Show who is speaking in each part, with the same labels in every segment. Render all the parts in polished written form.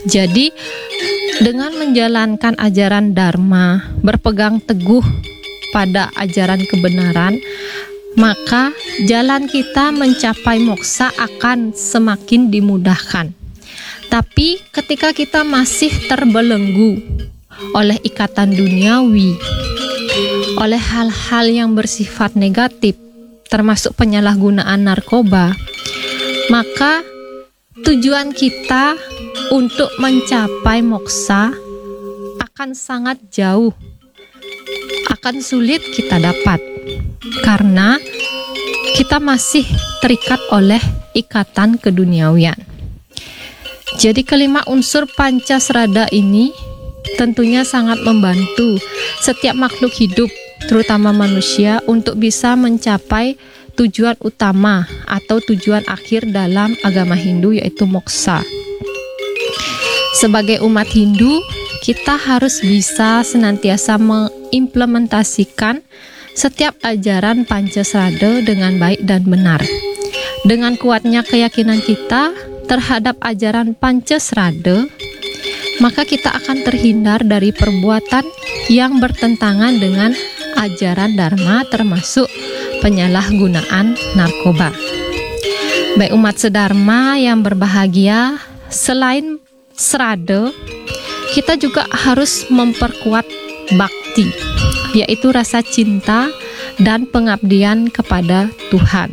Speaker 1: Jadi dengan menjalankan ajaran Dharma, berpegang teguh pada ajaran kebenaran, maka jalan kita mencapai moksa akan semakin dimudahkan. Tapi ketika kita masih terbelenggu oleh ikatan duniawi, oleh hal-hal yang bersifat negatif, termasuk penyalahgunaan narkoba, maka tujuan kita untuk mencapai moksa akan sangat jauh, akan sulit kita dapat, karena kita masih terikat oleh ikatan keduniawian. Jadi kelima unsur Pancasrada ini tentunya sangat membantu setiap makhluk hidup, terutama manusia, untuk bisa mencapai tujuan utama atau tujuan akhir dalam agama Hindu, yaitu moksa. Sebagai umat Hindu, kita harus bisa senantiasa mengimplementasikan setiap ajaran Pancasrada dengan baik dan benar. Dengan kuatnya keyakinan kita terhadap ajaran Pancasrada, maka kita akan terhindar dari perbuatan yang bertentangan dengan ajaran Dharma, termasuk penyalahgunaan narkoba. Baik umat sedharma yang berbahagia, selain Srada, kita juga harus memperkuat bakti, yaitu rasa cinta dan pengabdian kepada Tuhan.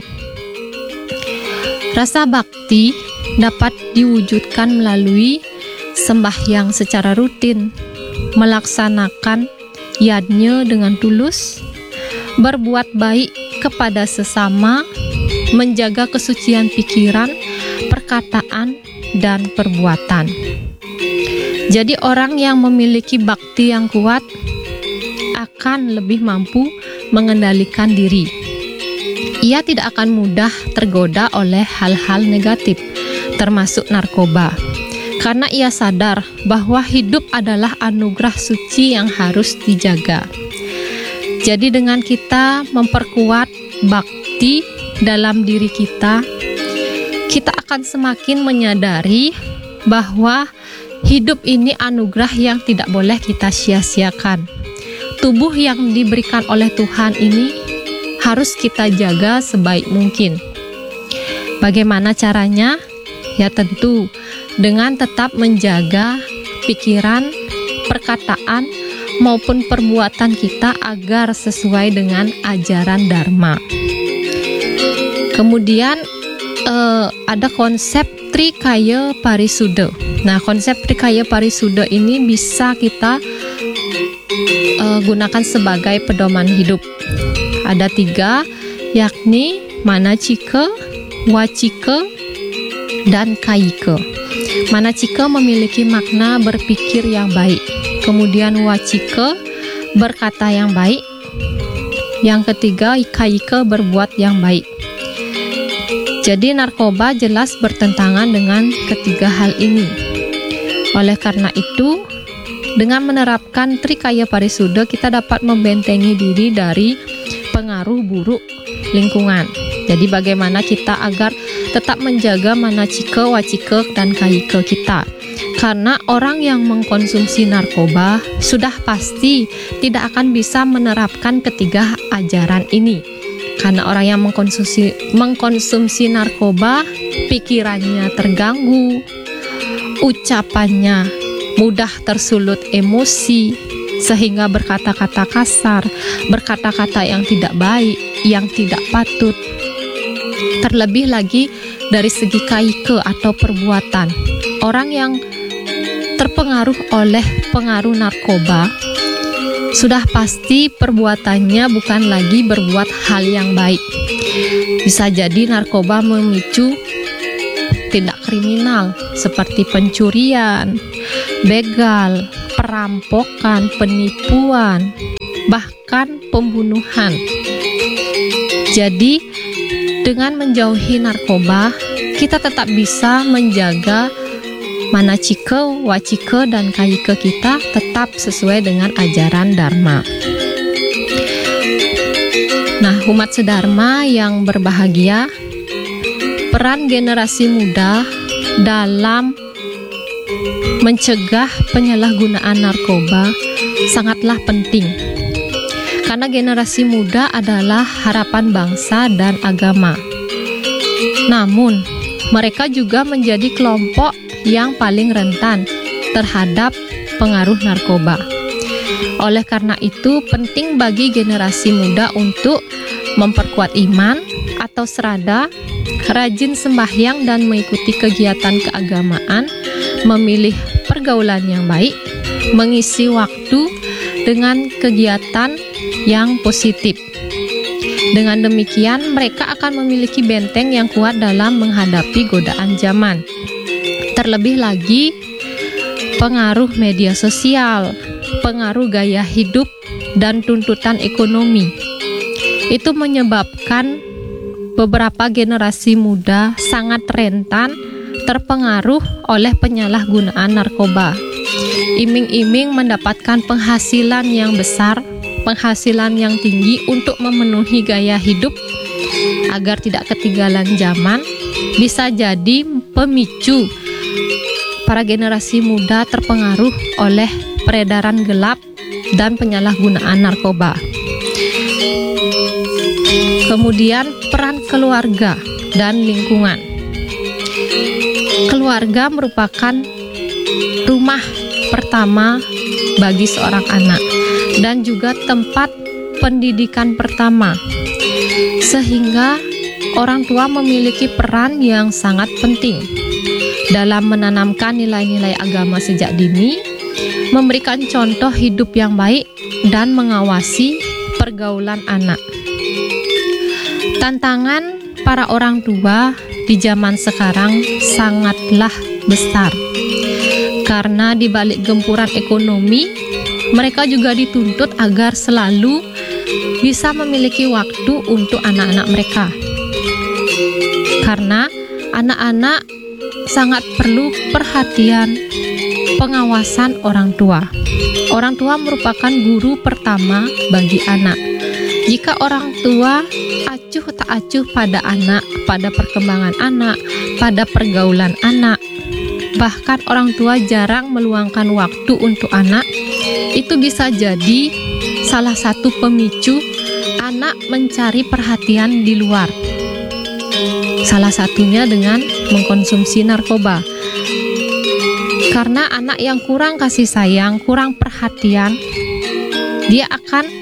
Speaker 1: Rasa bakti dapat diwujudkan melalui sembahyang secara rutin, melaksanakan yadnya dengan tulus, berbuat baik kepada sesama, menjaga kesucian pikiran, perkataan, dan perbuatan. Jadi orang yang memiliki bakti yang kuat akan lebih mampu mengendalikan diri. Ia tidak akan mudah tergoda oleh hal-hal negatif, termasuk narkoba, karena ia sadar bahwa hidup adalah anugerah suci yang harus dijaga. Jadi dengan kita memperkuat bakti dalam diri kita, kita akan semakin menyadari bahwa hidup ini anugerah yang tidak boleh kita sia-siakan. Tubuh yang diberikan oleh Tuhan ini harus kita jaga sebaik mungkin. Bagaimana caranya? Ya tentu dengan tetap menjaga pikiran, perkataan, maupun perbuatan kita agar sesuai dengan ajaran Dharma. Kemudian ada konsep Trikaya Parisuddha. Nah, konsep Trikaya Parisuddha ini bisa kita gunakan sebagai pedoman hidup. Ada 3, yakni Manacika, Wacika, dan Kayika. Manacika memiliki makna berpikir yang baik. Kemudian Wacika, berkata yang baik. Yang ketiga, Kayika, berbuat yang baik. Jadi narkoba jelas bertentangan dengan ketiga hal ini. Oleh karena itu, dengan menerapkan Trikaya Parisuddha, kita dapat membentengi diri dari pengaruh buruk lingkungan. Jadi bagaimana kita agar tetap menjaga Manacika, Wacika, dan Kayika kita. Karena orang yang mengkonsumsi narkoba sudah pasti tidak akan bisa menerapkan ketiga ajaran ini. Karena orang yang mengkonsumsi narkoba, pikirannya terganggu, ucapannya mudah tersulut emosi, sehingga berkata-kata kasar, berkata-kata yang tidak baik, yang tidak patut. Terlebih lagi dari segi Kayika atau perbuatan. Orang yang terpengaruh oleh pengaruh narkoba sudah pasti perbuatannya bukan lagi berbuat hal yang baik. Bisa jadi narkoba memicu tindak kriminal seperti pencurian, begal, perampokan, penipuan, bahkan pembunuhan. Jadi dengan menjauhi narkoba, kita tetap bisa menjaga Manacika, Wacika, dan Kayika kita tetap sesuai dengan ajaran Dharma. Nah, umat sedharma yang berbahagia, peran generasi muda dalam mencegah penyalahgunaan narkoba sangatlah penting. Karena generasi muda adalah harapan bangsa dan agama. Namun, mereka juga menjadi kelompok yang paling rentan terhadap pengaruh narkoba. Oleh karena itu, penting bagi generasi muda untuk memperkuat iman atau serada, rajin sembahyang dan mengikuti kegiatan keagamaan, memilih pergaulan yang baik, mengisi waktu dengan kegiatan yang positif. Dengan demikian, mereka akan memiliki benteng yang kuat dalam menghadapi godaan zaman. Terlebih lagi, pengaruh media sosial, pengaruh gaya hidup, dan tuntutan ekonomi itu menyebabkan beberapa generasi muda sangat rentan terpengaruh oleh penyalahgunaan narkoba. Iming-iming mendapatkan penghasilan yang besar, penghasilan yang tinggi untuk memenuhi gaya hidup agar tidak ketinggalan zaman, bisa jadi pemicu para generasi muda terpengaruh oleh peredaran gelap dan penyalahgunaan narkoba. Kemudian peran keluarga dan lingkungan. Keluarga merupakan rumah pertama bagi seorang anak dan juga tempat pendidikan pertama, sehingga orang tua memiliki peran yang sangat penting dalam menanamkan nilai-nilai agama sejak dini, memberikan contoh hidup yang baik, dan mengawasi pergaulan anak. Tantangan para orang tua di zaman sekarang sangatlah besar, karena di balik gempuran ekonomi, mereka juga dituntut agar selalu bisa memiliki waktu untuk anak-anak mereka. Karena anak-anak sangat perlu perhatian, pengawasan orang tua. Orang tua merupakan guru pertama bagi anak. Jika orang tua acuh tak acuh pada anak, pada perkembangan anak, pada pergaulan anak, bahkan orang tua jarang meluangkan waktu untuk anak, itu bisa jadi salah satu pemicu anak mencari perhatian di luar. Salah satunya dengan mengkonsumsi narkoba. Karena anak yang kurang kasih sayang, kurang perhatian, dia akan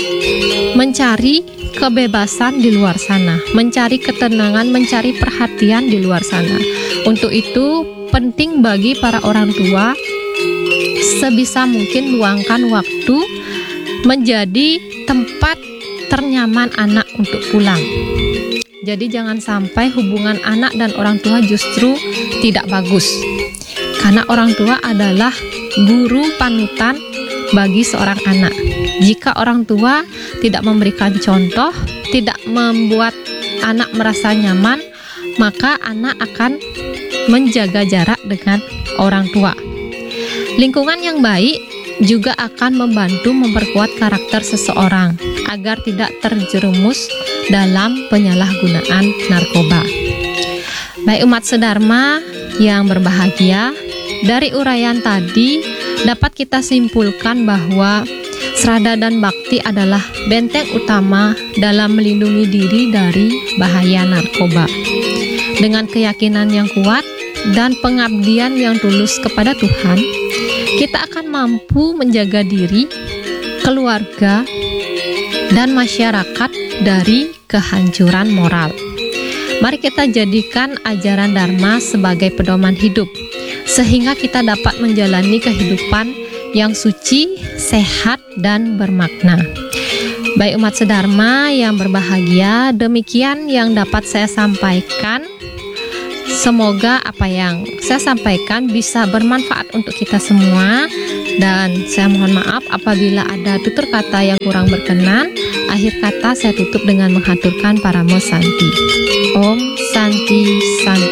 Speaker 1: mencari kebebasan di luar sana, mencari ketenangan, mencari perhatian di luar sana. Untuk itu, penting bagi para orang tua sebisa mungkin luangkan waktu menjadi tempat ternyaman anak untuk pulang. Jadi jangan sampai hubungan anak dan orang tua justru tidak bagus. Karena orang tua adalah guru panutan bagi seorang anak. Jika orang tua tidak memberikan contoh, tidak membuat anak merasa nyaman, maka anak akan menjaga jarak dengan orang tua. Lingkungan yang baik juga akan membantu memperkuat karakter seseorang agar tidak terjerumus dalam penyalahgunaan narkoba. Baik umat sedharma yang berbahagia, dari uraian tadi dapat kita simpulkan bahwa serada dan bakti adalah benteng utama dalam melindungi diri dari bahaya narkoba. Dengan keyakinan yang kuat dan pengabdian yang tulus kepada Tuhan, kita akan mampu menjaga diri, keluarga, dan masyarakat dari kehancuran moral. Mari kita jadikan ajaran Dharma sebagai pedoman hidup, sehingga kita dapat menjalani kehidupan yang suci, sehat, dan bermakna. Baik umat sedharma yang berbahagia, demikian yang dapat saya sampaikan. Semoga apa yang saya sampaikan bisa bermanfaat untuk kita semua, dan saya mohon maaf apabila ada tutur kata yang kurang berkenan. Akhir kata saya tutup dengan menghaturkan Paramo Santi. Om Santi Santi.